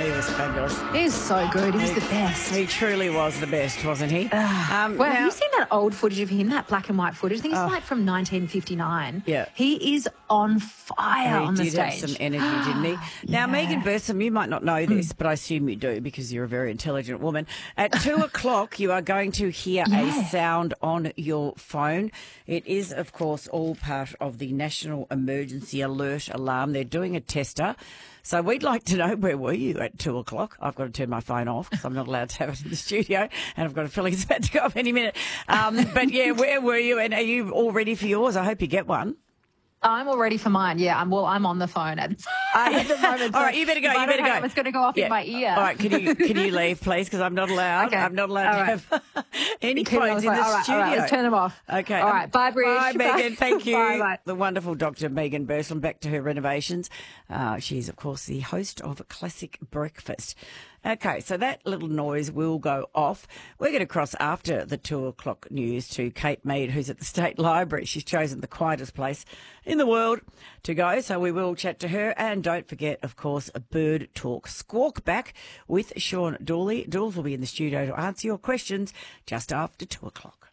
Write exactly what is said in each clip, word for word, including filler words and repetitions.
He was fabulous. He's so good. He's he, the best. He truly was the best, wasn't he? Um, well, now, have you seen that old footage of him, that black and white footage? I think it's uh, like from nineteen fifty-nine. Yeah. He is on fire he on the stage. stage. He did have some energy, didn't he? Now, yeah. Megan Bertram, you might not know this, mm. but I assume you do because you're a very intelligent woman. At two o'clock, you are going to hear yeah. a sound on your phone. It is, of course, all part of the National Emergency Alert Alarm. They're doing a tester. So we'd like to know, where were you at two o'clock? I've got to turn my phone off because I'm not allowed to have it in the studio, and I've got a feeling it's about to go off any minute. Um, but, yeah, where were you, and are you all ready for yours? I hope you get one. I'm all ready for mine. Yeah, I'm. Well, I'm on the phone at, at the moment. So all right, you better go. You better go. It's going to go off yeah. in my ear. All right, can you can you leave, please? Because I'm not allowed. Okay. I'm not allowed all to right. have any phones in the all right, studio. All right, let's turn them off. Okay. All right. Bye, Bridge. Bye, Megan. Thank you. Bye, bye. The wonderful Doctor Megan Bertram. Back to her renovations. Uh, she's of course the host of Classic Breakfast. Okay, so that little noise will go off. We're going to cross after the two o'clock news to Kate Mead, who's at the State Library. She's chosen the quietest place in the world to go, so we will chat to her. And don't forget, of course, a Bird Talk Squawk Back with Sean Dooley. Dools will be in the studio to answer your questions just after two o'clock.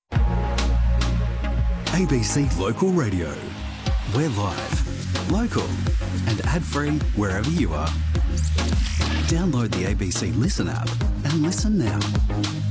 A B C Local Radio. We're live, local and ad-free wherever you are. Download the A B C Listen app and listen now.